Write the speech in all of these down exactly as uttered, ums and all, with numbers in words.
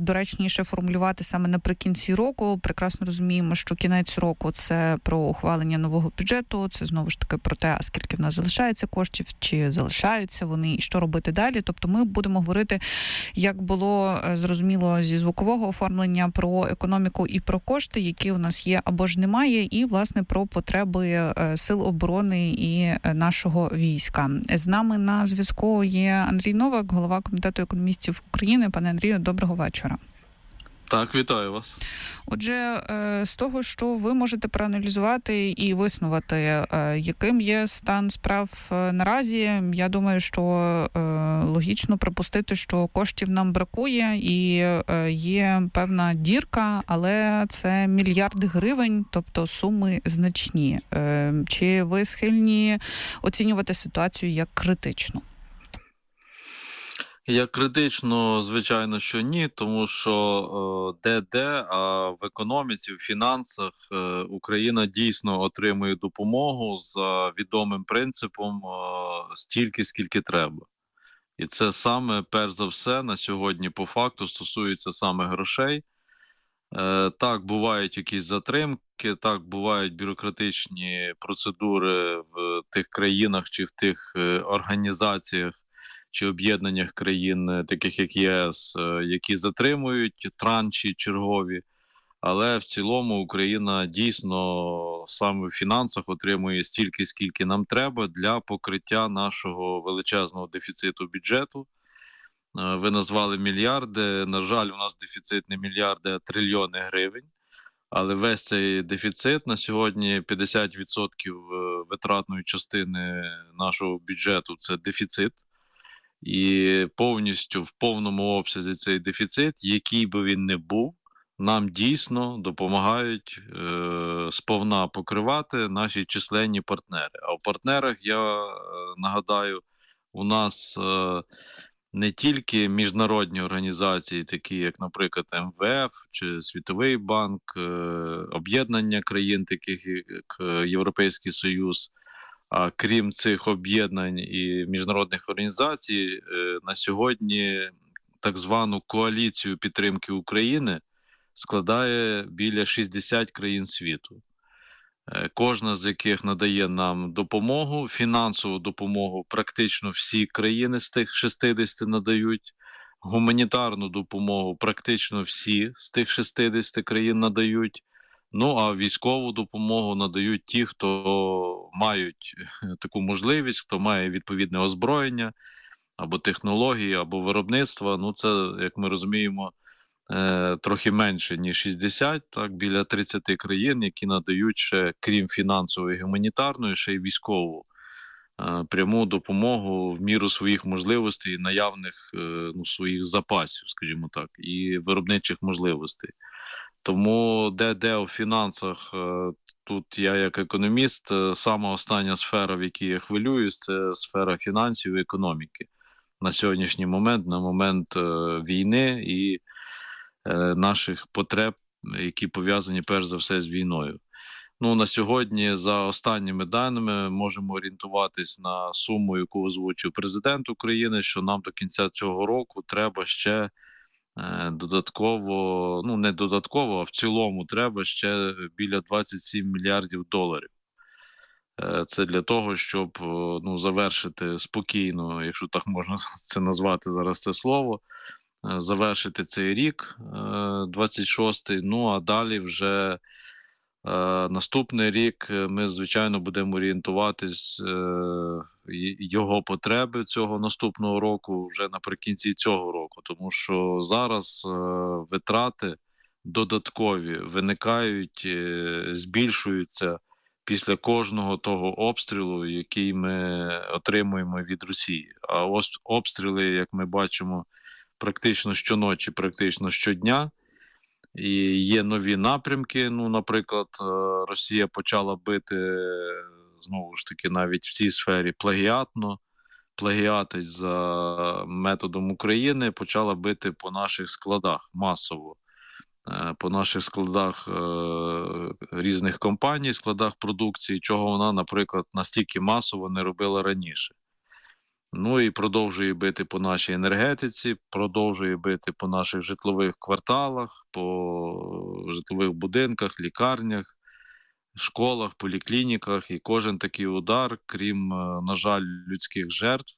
доречніше формулювати саме наприкінці року. Прекрасно розуміємо, що кінець року – це про ухвалення нового бюджету, це знову ж таки про те, а скільки в нас залишається коштів, чи залишаються вони, і що робити далі. Тобто ми будемо говорити, як було зрозуміло зі звукового оформлення, про економіку і про кошти, які у нас є або ж немає, і, власне, про потреби сил оборони і нашого війська. З нами на зв'язку є Андрій Новак, голова Комітету економістів України. Пане Андрію, доброго вечора. Так, вітаю вас. Отже, з того, що ви можете проаналізувати і виснувати, яким є стан справ наразі, я думаю, що логічно припустити, що коштів нам бракує і є певна дірка, але це мільярди гривень, тобто суми значні. Чи ви схильні оцінювати ситуацію як критичну? Як критично, звичайно, що ні, тому що де-де, а в економіці, в фінансах Україна дійсно отримує допомогу за відомим принципом стільки, скільки треба. І це саме, перш за все, на сьогодні по факту стосується саме грошей. Так, бувають якісь затримки, так, бувають бюрократичні процедури в тих країнах чи в тих організаціях, чи об'єднаннях країн, таких як ЄС, які затримують транші чергові. Але в цілому Україна дійсно саме в фінансах отримує стільки, скільки нам треба для покриття нашого величезного дефіциту бюджету. Ви назвали мільярди. На жаль, у нас дефіцит не мільярди, а трильйони гривень. Але весь цей дефіцит на сьогодні п'ятдесят відсотків витратної частини нашого бюджету – це дефіцит. І повністю в повному обсязі цей дефіцит, який би він не був, нам дійсно допомагають е, сповна покривати наші численні партнери. А в партнерах, я е, нагадаю, у нас е, не тільки міжнародні організації, такі як, наприклад, ем ве еф чи Світовий банк, е, об'єднання країн, таких як Європейський Союз. А крім цих об'єднань і міжнародних організацій, на сьогодні так звану коаліцію підтримки України складає біля шістдесят країн світу. Кожна з яких надає нам допомогу, фінансову допомогу практично всі країни з тих шістдесяти надають, гуманітарну допомогу практично всі з тих шістдесяти країн надають. Ну, а військову допомогу надають ті, хто мають таку можливість, хто має відповідне озброєння, або технології, або виробництва. Ну, це, як ми розуміємо, трохи менше, ніж шістдесят, так, біля тридцять країн, які надають ще, крім фінансової і гуманітарної, ще й військову пряму допомогу в міру своїх можливостей, наявних ну, своїх запасів, скажімо так, і виробничих можливостей. Тому де-де у фінансах, тут я як економіст, сама остання сфера, в якій я хвилююсь, це сфера фінансів і економіки. На сьогоднішній момент, на момент війни і наших потреб, які пов'язані перш за все з війною. Ну, на сьогодні, за останніми даними, можемо орієнтуватись на суму, яку озвучив президент України, що нам до кінця цього року треба ще додатково, ну не додатково, а в цілому треба ще біля двадцять сім мільярдів доларів. Це для того, щоб ну, завершити спокійно, якщо так можна це назвати зараз це слово, завершити цей рік, двадцять шостий, ну а далі вже наступний рік ми, звичайно, будемо орієнтуватись його потреби цього наступного року вже наприкінці цього року, тому що зараз витрати додаткові виникають, збільшуються після кожного того обстрілу, який ми отримуємо від Росії. А ось обстріли, як ми бачимо, практично щоночі, практично щодня. І є нові напрямки, ну, наприклад, Росія почала бити, знову ж таки, навіть в цій сфері плагіатно, плагіатить за методом України, почала бити по наших складах масово, по наших складах різних компаній, складах продукції, чого вона, наприклад, настільки масово не робила раніше. Ну і продовжує бити по нашій енергетиці, продовжує бити по наших житлових кварталах, по житлових будинках, лікарнях, школах, поліклініках. І кожен такий удар, крім, е, на жаль, людських жертв,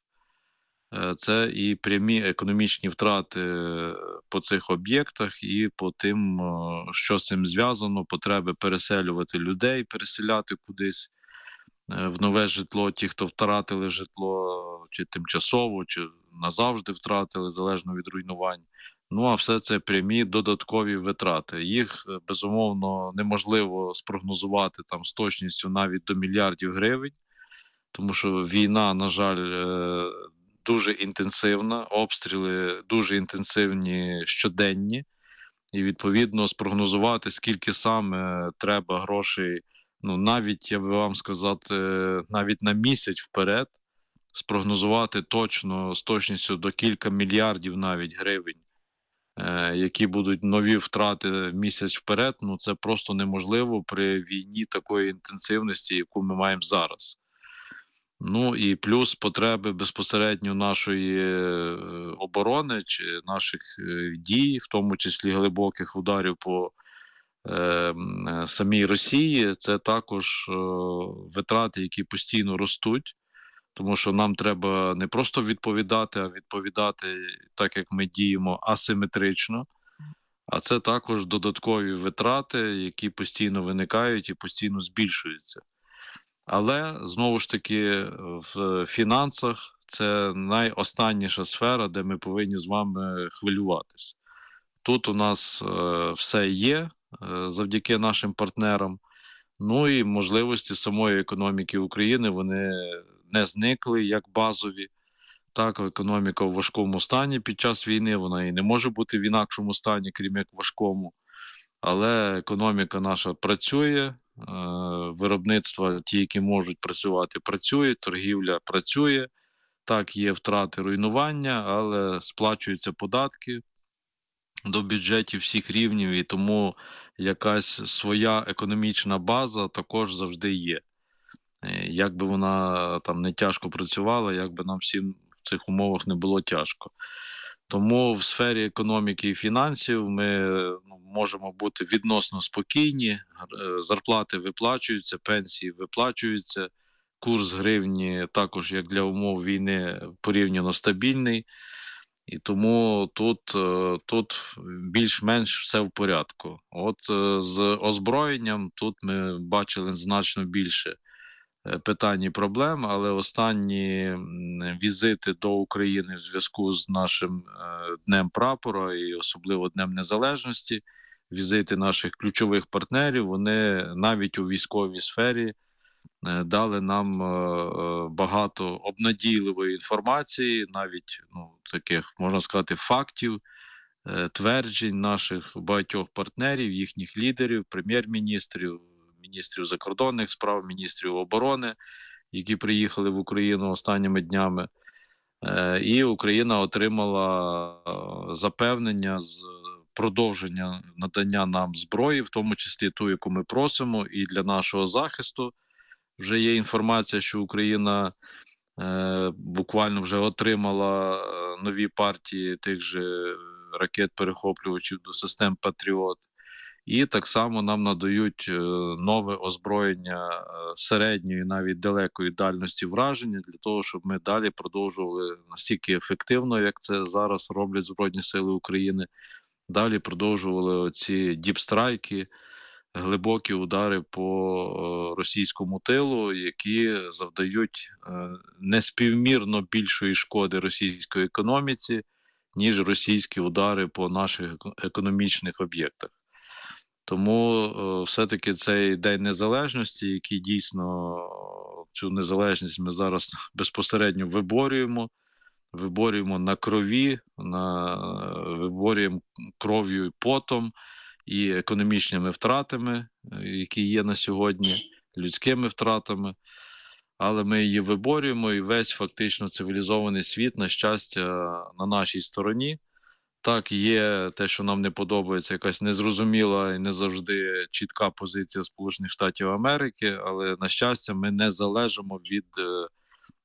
е, це і прямі економічні втрати е, по цих об'єктах і по тим, е, що з цим зв'язано, потреби переселювати людей, переселяти кудись е, в нове житло, ті, хто втратили житло, чи тимчасово, чи назавжди втратили, залежно від руйнувань. Ну, а все це прямі додаткові витрати. Їх, е, безумовно, неможливо спрогнозувати там з точністю навіть до мільярдів гривень, тому що війна, на жаль, е, дуже інтенсивна, обстріли дуже інтенсивні щоденні, і відповідно спрогнозувати, скільки саме треба грошей, ну навіть я би вам сказати, навіть на місяць вперед, спрогнозувати точно з точністю до кілька мільярдів навіть гривень, е, які будуть нові втрати місяць вперед, ну це просто неможливо при війні такої інтенсивності, яку ми маємо зараз. Ну і плюс потреби безпосередньо нашої е, оборони чи наших е, дій, в тому числі глибоких ударів по е, м, е, самій Росії, це також е, витрати, які постійно ростуть, тому що нам треба не просто відповідати, а відповідати так, як ми діємо, асиметрично. А це також додаткові витрати, які постійно виникають і постійно збільшуються. Але знову ж таки в фінансах це найостанніша сфера, де ми повинні з вами хвилюватись. Тут у нас е, все є е, завдяки нашим партнерам. Ну і можливості самої економіки України, вони не зникли як базові. Так, економіка в важкому стані під час війни, вона і не може бути в інакшому стані, крім як важкому. Але економіка наша працює, виробництва, ті, які можуть працювати, працюють, торгівля працює. Так, є втрати, руйнування, але сплачуються податки до бюджетів всіх рівнів, і тому якась своя економічна база також завжди є. Як би вона там не тяжко працювала, як би нам всім в цих умовах не було тяжко. Тому в сфері економіки і фінансів ми ну, можемо бути відносно спокійні, зарплати виплачуються, пенсії виплачуються, курс гривні також, як для умов війни, порівняно стабільний. І тому тут, тут більш-менш все в порядку. От з озброєнням тут ми бачили значно більше питань і проблем, але останні візити до України в зв'язку з нашим Днем Прапора і особливо Днем Незалежності, візити наших ключових партнерів, вони навіть у військовій сфері дали нам багато обнадійливої інформації, навіть ну, таких, можна сказати, фактів, тверджень наших багатьох партнерів, їхніх лідерів, прем'єр-міністрів, міністрів закордонних справ, міністрів оборони, які приїхали в Україну останніми днями. І Україна отримала запевнення з продовження надання нам зброї, в тому числі ту, яку ми просимо, і для нашого захисту. Вже є інформація, що Україна е, буквально вже отримала нові партії тих же ракет-перехоплювачів до систем «Патріот». І так само нам надають е, нове озброєння е, середньої, навіть далекої дальності враження, для того, щоб ми далі продовжували настільки ефективно, як це зараз роблять Збройні Сили України, далі продовжували ці діпстрайки, глибокі удари по російському тилу, які завдають неспівмірно більшої шкоди російської економіці, ніж російські удари по наших економічних об'єктах. Тому все-таки цей День Незалежності, який дійсно цю незалежність ми зараз безпосередньо виборюємо, виборюємо на крові, на, виборюємо кров'ю і потом, і економічними втратами, які є на сьогодні, людськими втратами, але ми її виборюємо, і весь фактично цивілізований світ, на щастя, на нашій стороні. Так, є те, що нам не подобається, якась незрозуміла і не завжди чітка позиція Сполучених Штатів Америки, але, на щастя, ми не залежимо від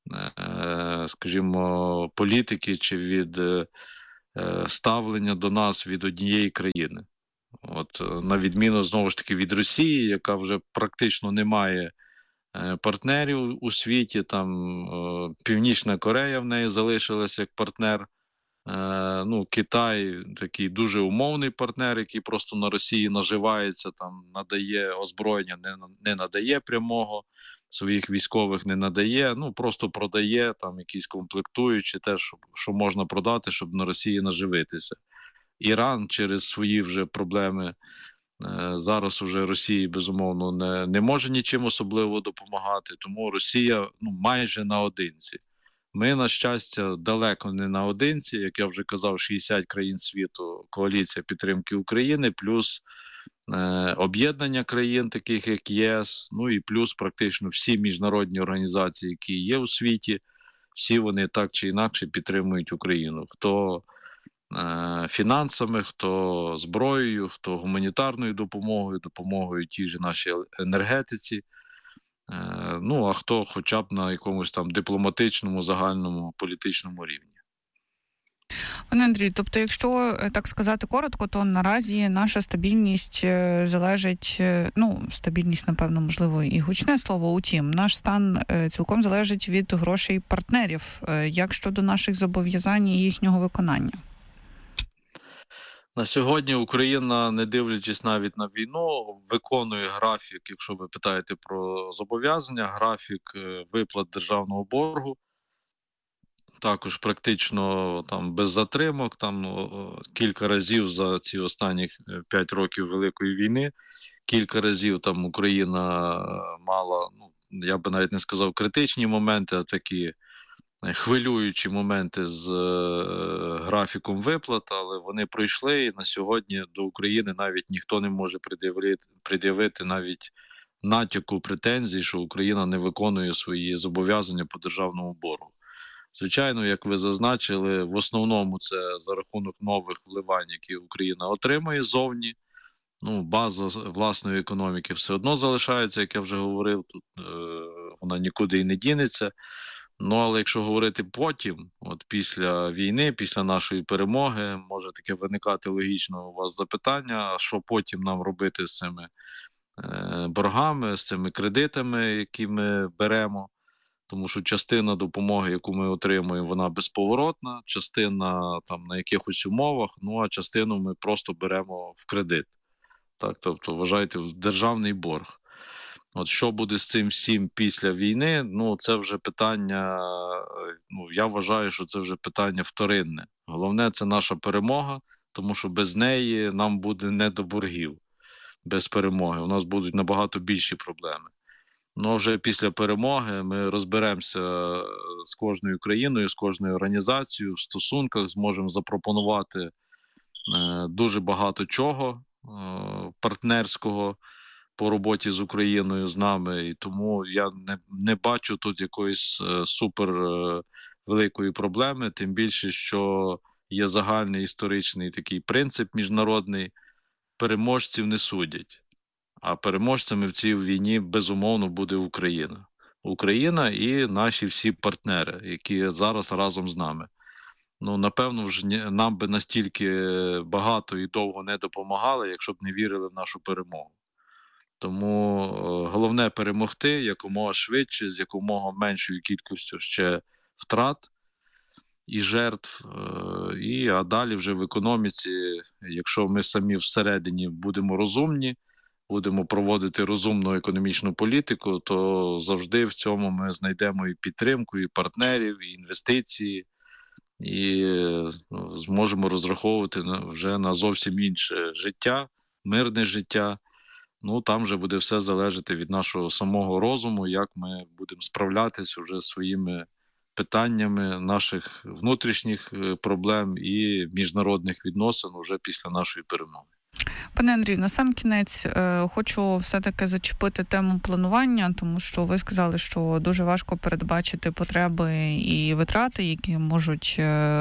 скажімо, політики чи від ставлення до нас від однієї країни. От, на відміну, знову ж таки, від Росії, яка вже практично не має партнерів у світі, там Північна Корея в неї залишилась як партнер. Ну, Китай такий дуже умовний партнер, який просто на Росії наживається, там надає озброєння, не, не надає прямого, своїх військових не надає, ну просто продає там якісь комплектуючі, те, що, що можна продати, щоб на Росії наживитися. Іран через свої вже проблеми зараз уже Росії, безумовно, не, не може нічим особливо допомагати, тому Росія ну, майже наодинці. Ми, на щастя, далеко не наодинці, як я вже казав, шістдесят країн світу, коаліція підтримки України, плюс е, об'єднання країн, таких як ЄС, ну і плюс практично всі міжнародні організації, які є у світі, всі вони так чи інакше підтримують Україну. Хто е, фінансами, хто зброєю, хто гуманітарною допомогою, допомогою тій же нашій енергетиці. Ну, а хто хоча б на якомусь там дипломатичному, загальному, політичному рівні. Пане Андрію, тобто, якщо так сказати коротко, то наразі наша стабільність залежить, ну, стабільність, напевно, можливо, і гучне слово, утім, наш стан цілком залежить від грошей партнерів. Як щодо наших зобов'язань і їхнього виконання? На сьогодні Україна, не дивлячись навіть на війну, виконує графік, якщо ви питаєте про зобов'язання, графік виплат державного боргу. Також практично там без затримок, там кілька разів за ці останні п'ять років Великої війни, кілька разів там Україна мала, ну, я би навіть не сказав критичні моменти, а такі хвилюючі моменти з е, графіком виплат, але вони пройшли, і на сьогодні до України навіть ніхто не може пред'явити, пред'явити навіть натяку претензій, що Україна не виконує свої зобов'язання по державному боргу. Звичайно, як ви зазначили, в основному це за рахунок нових вливань, які Україна отримує зовні. Ну, база власної економіки все одно залишається, як я вже говорив, тут е, вона нікуди і не дінеться. Ну, але якщо говорити потім, от після війни, після нашої перемоги, може таке виникати логічно у вас запитання, а що потім нам робити з цими е, боргами, з цими кредитами, які ми беремо. Тому що частина допомоги, яку ми отримуємо, вона безповоротна, частина там на якихось умовах, ну а частину ми просто беремо в кредит. Так, тобто, вважайте, в державний борг. От що буде з цим всім після війни, ну це вже питання, ну я вважаю, що це вже питання вторинне. Головне, це наша перемога, тому що без неї нам буде не до боргів, без перемоги. У нас будуть набагато більші проблеми. Ну, вже після перемоги ми розберемося з кожною країною, з кожною організацією в стосунках, зможемо запропонувати е, дуже багато чого е, партнерського по роботі з Україною, з нами, і тому я не, не бачу тут якоїсь е, супер е, великої проблеми, тим більше, що є загальний історичний такий принцип міжнародний, переможців не судять. А переможцями в цій війні, безумовно, буде Україна. Україна і наші всі партнери, які зараз разом з нами. Ну, напевно, вже нам би настільки багато і довго не допомагали, якщо б не вірили в нашу перемогу. Тому е, головне перемогти якомога швидше, з якомога меншою кількістю ще втрат і жертв. Е, і, а далі вже в економіці, якщо ми самі всередині будемо розумні, будемо проводити розумну економічну політику, то завжди в цьому ми знайдемо і підтримку, і партнерів, і інвестиції, і ну, зможемо розраховувати на, вже на зовсім інше життя, мирне життя. Ну, там вже буде все залежати від нашого самого розуму, як ми будемо справлятися вже своїми питаннями наших внутрішніх проблем і міжнародних відносин уже після нашої перемоги. Пане Андрію, на сам кінець хочу все-таки зачепити тему планування, тому що ви сказали, що дуже важко передбачити потреби і витрати, які можуть,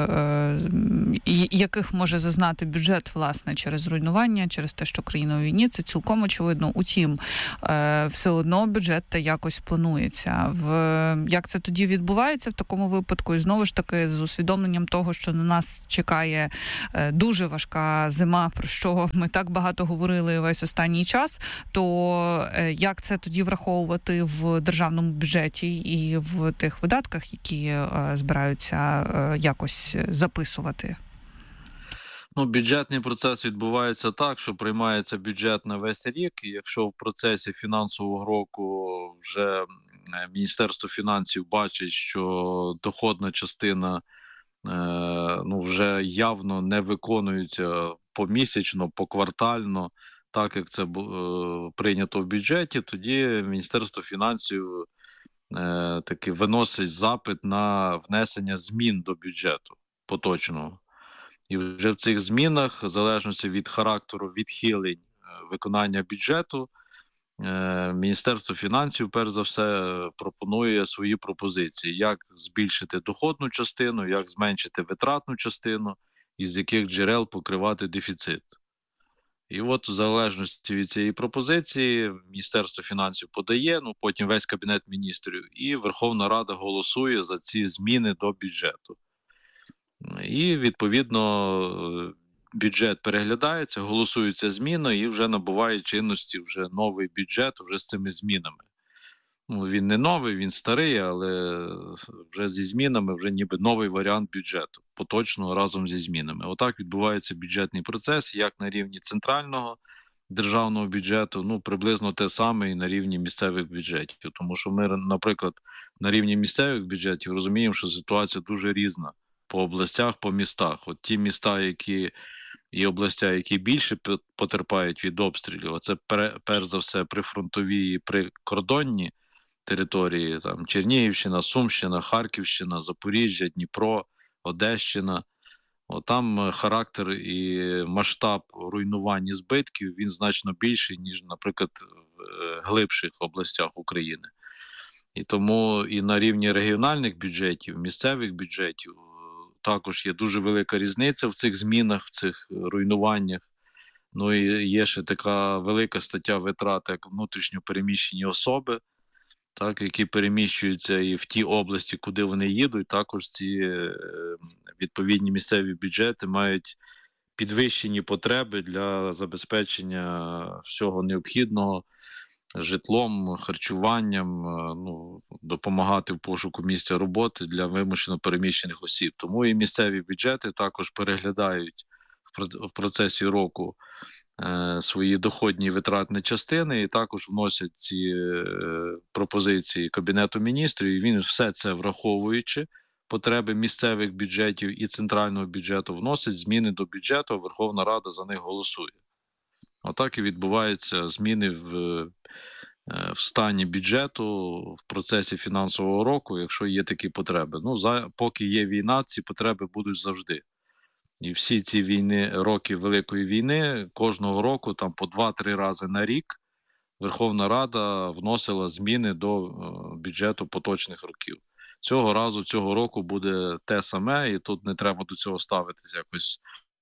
яких може зазнати бюджет, власне, через руйнування, через те, що країна у війні. Це цілком очевидно. Утім, все одно бюджет та якось планується. В як це тоді відбувається в такому випадку? І знову ж таки, з усвідомленням того, що на нас чекає дуже важка зима, про що ми так багато говорили весь останній час, то як це тоді враховувати в державному бюджеті і в тих видатках, які збираються якось записувати? Ну, бюджетний процес відбувається так, що приймається бюджет на весь рік, і якщо в процесі фінансового року вже Міністерство фінансів бачить, що доходна частина ну, вже явно не виконується помісячно, поквартально, так як це е, прийнято в бюджеті, тоді Міністерство фінансів е, таки виносить запит на внесення змін до бюджету поточного. І вже в цих змінах, в залежності від характеру відхилень виконання бюджету, е, Міністерство фінансів, перш за все, пропонує свої пропозиції, як збільшити доходну частину, як зменшити витратну частину, із яких джерел покривати дефіцит. І от в залежності від цієї пропозиції Міністерство фінансів подає, ну потім весь Кабінет міністрів, і Верховна Рада голосує за ці зміни до бюджету. І, відповідно, бюджет переглядається, голосується зміни і вже набуває чинності вже новий бюджет вже з цими змінами. Ну, він не новий, він старий, але вже зі змінами, вже ніби новий варіант бюджету, поточного разом зі змінами. Отак відбувається бюджетний процес, як на рівні центрального державного бюджету, ну, приблизно те саме і на рівні місцевих бюджетів. Тому що ми, наприклад, на рівні місцевих бюджетів розуміємо, що ситуація дуже різна по областях, по містах. От ті міста, які і областя, які більше потерпають від обстрілів, а це перш за все прифронтові і прикордонні території, там Чернігівщина, Сумщина, Харківщина, Запоріжжя, Дніпро, Одещина. О, там характер і масштаб руйнувань і збитків, він значно більший, ніж, наприклад, в глибших областях України. І тому і на рівні регіональних бюджетів, місцевих бюджетів також є дуже велика різниця в цих змінах, в цих руйнуваннях. Ну і є ще така велика стаття витрат, як внутрішньо переміщені особи, так, які переміщуються і в ті області, куди вони їдуть, також ці е, відповідні місцеві бюджети мають підвищені потреби для забезпечення всього необхідного житлом, харчуванням, ну, допомагати в пошуку місця роботи для вимушено переміщених осіб. Тому і місцеві бюджети також переглядають в процесі року е, свої доходні і витратні частини і також вносять ці е, пропозиції Кабінету міністрів, і він все це враховуючи потреби місцевих бюджетів і центрального бюджету, вносить зміни до бюджету, а Верховна Рада за них голосує. Отак і відбуваються зміни в, в стані бюджету в процесі фінансового року, якщо є такі потреби. Ну, за, поки є війна, ці потреби будуть завжди. І всі ці війни, роки Великої війни, кожного року там по два-три рази на рік Верховна Рада вносила зміни до бюджету поточних років. Цього разу, цього року буде те саме, і тут не треба до цього ставитися якось.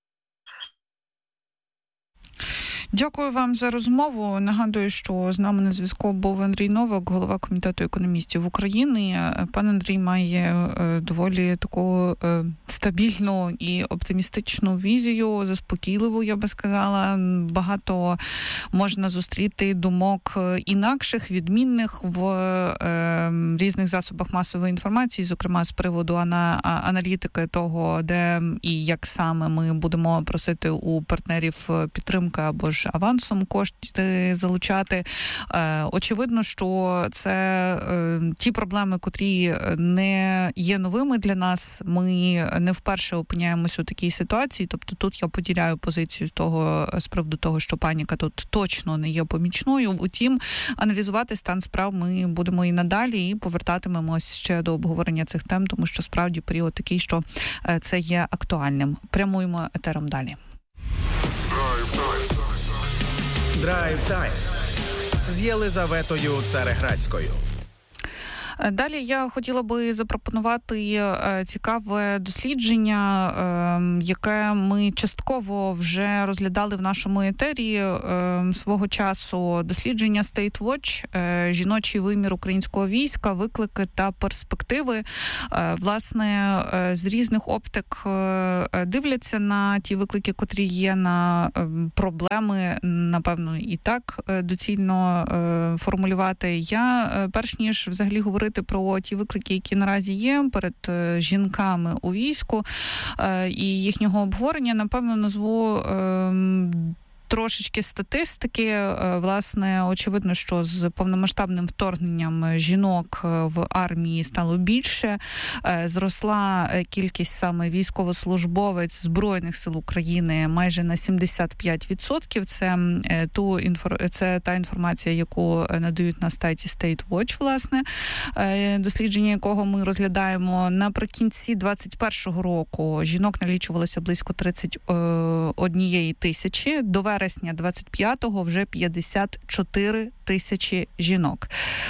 Дякую вам за розмову. Нагадую, що з нами на зв'язку був Андрій Новак, голова Комітету економістів України. Пан Андрій має доволі таку стабільну і оптимістичну візію, заспокійливу, я би сказала. Багато можна зустріти думок інакших, відмінних в різних засобах масової інформації, зокрема з приводу аналітики того, де і як саме ми будемо просити у партнерів підтримки або ж авансом кошти залучати. Е, очевидно, що це е, ті проблеми, котрі не є новими для нас. Ми не вперше опиняємося у такій ситуації. Тобто тут я поділяю позицію з того, з приводу того, що паніка тут точно не є помічною. Утім, аналізувати стан справ ми будемо і надалі, і повертатимемось ще до обговорення цих тем, тому що справді період такий, що це є актуальним. Прямуємо етером далі. Драйв Тайм з Єлизаветою Цареградською. Далі я хотіла би запропонувати цікаве дослідження, яке ми частково вже розглядали в нашому етері свого часу. Дослідження State Watch «Жіночий вимір українського війська. Виклики та перспективи». Власне, з різних оптик дивляться на ті виклики, котрі є, на проблеми, напевно, і так доцільно формулювати. Я, перш ніж взагалі говорити про ті виклики, які наразі є перед жінками у війську і їхнього обговорення, напевно, назву трошечки статистики. Власне, очевидно, що з повномасштабним вторгненням жінок в армії стало більше. Зросла кількість саме військовослужбовець Збройних сил України майже на сімдесят п'ять відсотків. Це, ту, це та інформація, яку надають на сайті State Watch, власне, дослідження якого ми розглядаємо. Наприкінці двадцять першого року жінок налічувалося близько тридцять однієї тисячі. До вересня двадцять п'ятого вже п'ятдесят чотири тисячі жінок.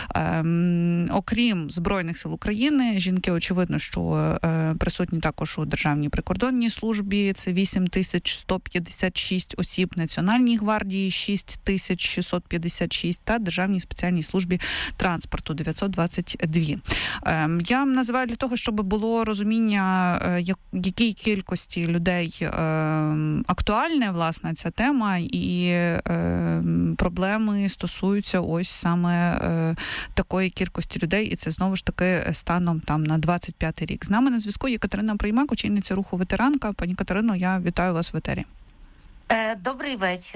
Ем, окрім Збройних сил України, жінки, очевидно, що е, присутні також у Державній прикордонній службі. Це вісім тисяч сто п'ятдесят шість осіб, Національній гвардії шість тисяч шістсот п'ятдесят шість та Державній спеціальній службі транспорту дев'ятсот двадцять два. Ем, я називаю для того, щоб було розуміння, е, як, якій кількості людей е, актуальна, власне, ця тема, і е, проблеми стосуються ось саме е, такої кількості людей, і це знову ж таки станом там на двадцять п'ятий рік. З нами на зв'язку є Катерина Приймак, очільниця руху ветеранка. Пані Катерино, я вітаю вас в етері. Добрий вечір.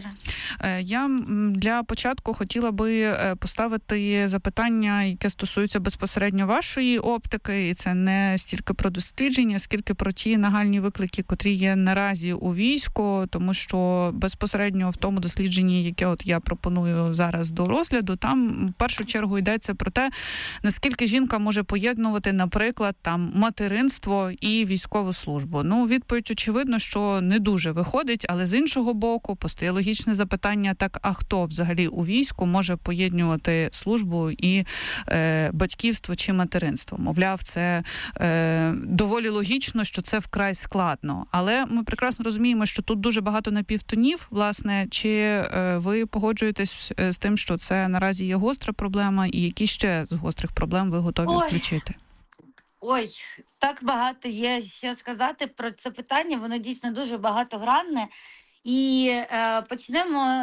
Я для початку хотіла би поставити запитання, яке стосується безпосередньо вашої оптики, і це не стільки про дослідження, скільки про ті нагальні виклики, котрі є наразі у війську, тому що безпосередньо в тому дослідженні, яке от я пропоную зараз до розгляду, там в першу чергу йдеться про те, наскільки жінка може поєднувати, наприклад, там материнство і військову службу. Ну, відповідь очевидно, що не дуже виходить, але з іншого боку постає логічне запитання: так, а хто взагалі у війську може поєднувати службу і е, батьківство чи материнство? Мовляв, це е, доволі логічно, що це вкрай складно. Але ми прекрасно розуміємо, що тут дуже багато напівтонів. Власне, чи е, ви погоджуєтесь з тим, що це наразі є гостра проблема, і які ще з гострих проблем ви готові Ой. включити? Ой, так багато є що сказати про це питання, воно дійсно дуже багатогранне. І е, почнемо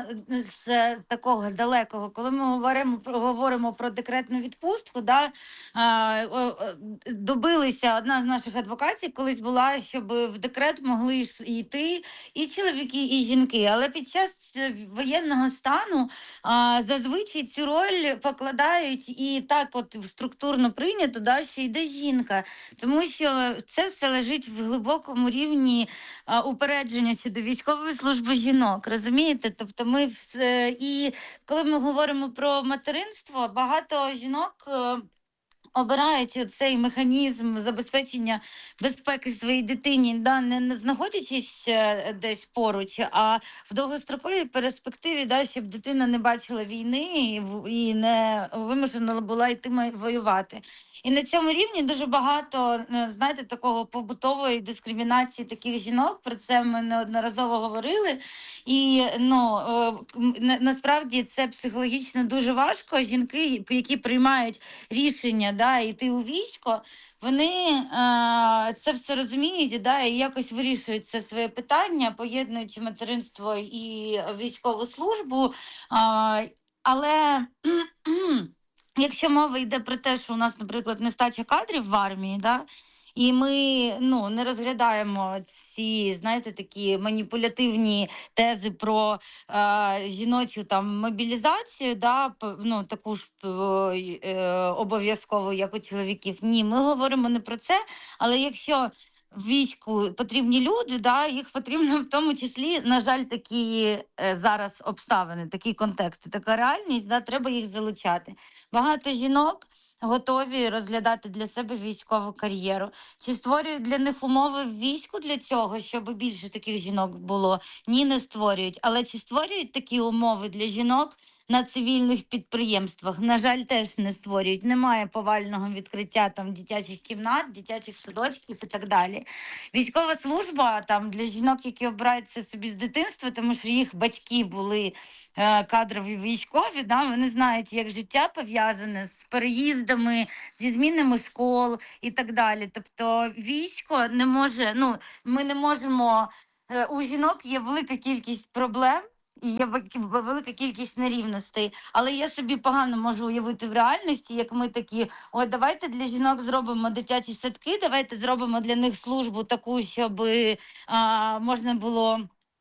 з такого далекого. Коли ми говоримо, говоримо про декретну відпустку, да, е, добилися, одна з наших адвокатів колись була, щоб в декрет могли йти і чоловіки, і жінки. Але під час воєнного стану е, зазвичай цю роль покладають і так от структурно прийнято, да, що йде жінка. Тому що це все лежить в глибокому рівні е, упередження щодо військової служби жінок, розумієте? Тобто ми все... І коли ми говоримо про материнство, багато жінок е, обирають цей механізм забезпечення безпеки своїй дитині, да, не, не знаходячись е, десь поруч, а в довгостроковій перспективі, да, щоб дитина не бачила війни і, і не вимушена була йти воювати. І на цьому рівні дуже багато, знаєте, такого побутової дискримінації таких жінок, про це ми неодноразово говорили. І, ну, на, насправді це психологічно дуже важко. Жінки, які приймають рішення, да, йти у військо, вони е, це все розуміють, да, і якось вирішують це своє питання, поєднуючи материнство і військову службу. Е, але... Якщо мова йде про те, що у нас, наприклад, нестача кадрів в армії, да, і ми, ну, не розглядаємо ці, знаєте, такі маніпулятивні тези про е, жіночу там мобілізацію, да, ну, таку ж е, обов'язкову, як у чоловіків. Ні, ми говоримо не про це, але якщо в війську потрібні люди, да, їх потрібно в тому числі, на жаль, такі е, зараз обставини, такі контексти, така реальність, да, треба їх залучати. Багато жінок готові розглядати для себе військову кар'єру. Чи створюють для них умови в війську для цього, щоб більше таких жінок було? Ні, не створюють. Але чи створюють такі умови для жінок на цивільних підприємствах? На жаль, теж не створюють. Немає повального відкриття там дитячих кімнат, дитячих садочків і так далі. Військова служба там для жінок, які обирають це собі з дитинства, тому що їх батьки були е, кадрові військові, да, вони знають, як життя пов'язане з переїздами, зі змінами школ і так далі. Тобто військо не може, ну, ми не можемо, е, у жінок є велика кількість проблем, і є велика кількість нерівностей, але я собі погано можу уявити в реальності, як ми такі, ой, давайте для жінок зробимо дитячі садки, давайте зробимо для них службу таку, щоб а, можна було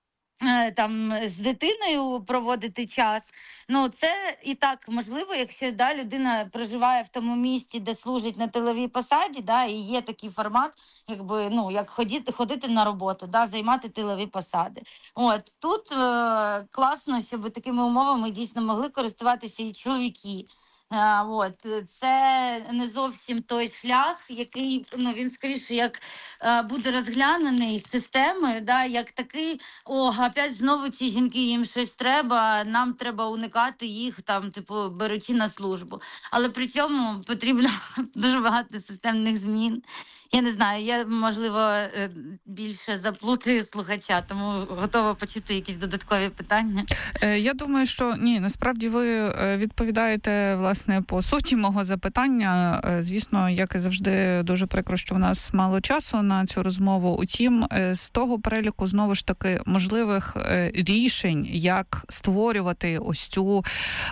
там з дитиною проводити час. Ну, це і так можливо, якщо да, людина проживає в тому місті, де служить на тиловій посаді, да, і є такий формат, якби, ну, як ходити, ходити на роботу, да, займати тилові посади. От, тут е- класно, щоб такими умовами дійсно могли користуватися і чоловіки. А, от, це не зовсім той шлях, який, ну, він скоріше як а, буде розглянений системою, да, як такий, о, опять знову ці жінки, їм щось треба, нам треба уникати їх, там, типу, беручи на службу. Але при цьому потрібно дуже багато системних змін. Я не знаю, я, можливо, більше заплутаю слухача, тому готова почути якісь додаткові питання. Я думаю, що ні, насправді ви відповідаєте, власне, по суті мого запитання. Звісно, як і завжди, дуже прикро, що в нас мало часу на цю розмову. Утім, з того переліку, знову ж таки, можливих рішень, як створювати ось цю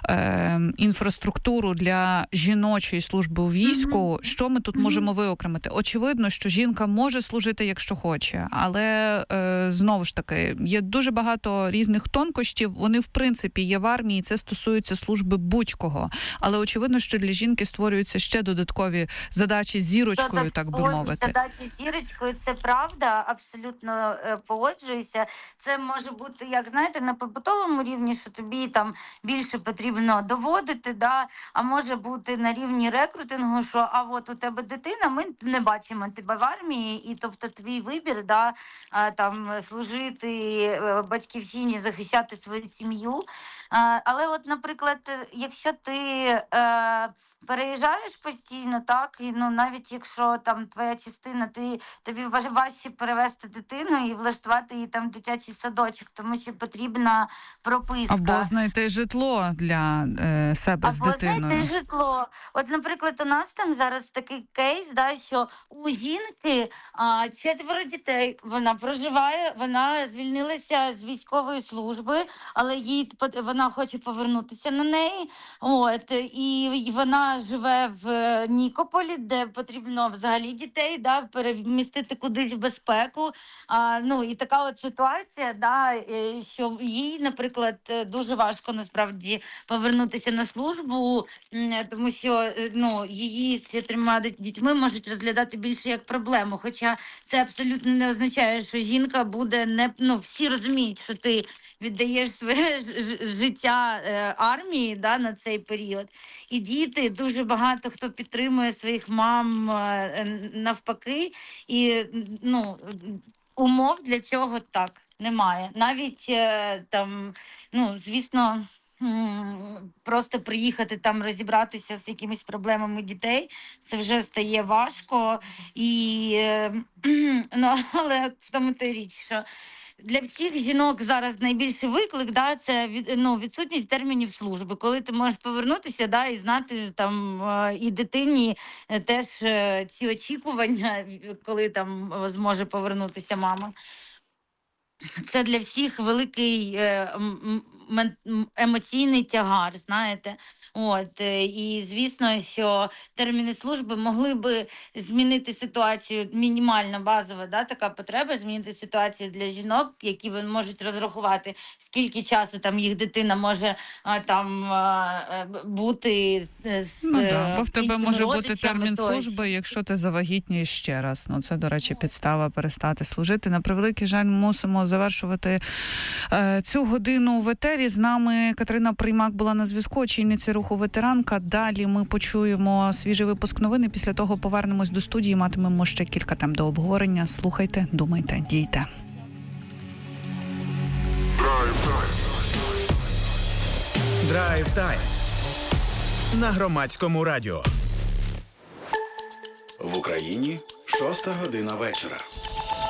е, інфраструктуру для жіночої служби у війську, mm-hmm. що ми тут mm-hmm. можемо виокремити? Очевидно, Видно, що жінка може служити, якщо хоче, але е, знову ж таки є дуже багато різних тонкощів. Вони в принципі є в армії. Це стосується служби будь-кого. Але очевидно, що для жінки створюються ще додаткові задачі з зірочкою, так, так би мовити. Задачі з зірочкою, це правда. Абсолютно е, погоджуюся. Це може бути, як знаєте, на побутовому рівні, що тобі там більше потрібно доводити, да, а може бути на рівні рекрутингу, що а от у тебе дитина, ми не бачимо тебе в армії, і тобто твій вибір, да, там служити батьківщині, захищати свою сім'ю. Але от, наприклад, якщо ти е, переїжджаєш постійно, так, і ну навіть якщо там твоя частина, ти тобі важче перевезти дитину і влаштувати її там в дитячий садочок, тому що потрібна прописка. Або знайти житло для е, себе Або з дитиною. Або знайти житло. От, наприклад, у нас там зараз такий кейс, да, що у жінки а, четверо дітей, вона проживає, вона звільнилася з військової служби, але їй вона хоче повернутися на неї. От, і вона живе в Нікополі, де потрібно взагалі дітей, да, перемістити кудись в безпеку. А, ну, і така от ситуація, да, що їй, наприклад, дуже важко насправді повернутися на службу, тому що ну, її з чотирма дітьми можуть розглядати більше як проблему. Хоча це абсолютно не означає, що жінка буде не... Ну, всі розуміють, що ти віддаєш своє життя е, армії, да, на цей період. І діти, дуже багато хто підтримує своїх мам е, навпаки. І ну, умов для цього так немає. Навіть е, там, ну, звісно, просто приїхати там розібратися з якимись проблемами дітей, це вже стає важко. І, е, ну, але в тому то й річ, що для всіх жінок зараз найбільший виклик, да, це від, ну, відсутність термінів служби. Коли ти можеш повернутися, да, і знати там і дитині теж ці очікування, коли там зможе повернутися мама. Це для всіх великий емоційний тягар, знаєте. От, і звісно, що терміни служби могли би змінити ситуацію, мінімальна базова, да, така потреба, змінити ситуацію для жінок, які вони можуть розрахувати, скільки часу там їх дитина може а, там а, бути з ну, да. Бо в тебе може бути термін той. служби, якщо ти завагітнієш ще раз. Ну, це, до речі, підстава перестати служити. На превеликий жаль, ми мусимо завершувати е, цю годину в етері. етері. З нами Катерина Приймак була на зв'язку, очільниця руху «Ветеранка». Далі ми почуємо свіжий випуск новини. Після того повернемось до студії, матимемо ще кілька тем до обговорення. Слухайте, думайте, дійте. Драйв тайм на Громадському радіо. В Україні шоста година вечора.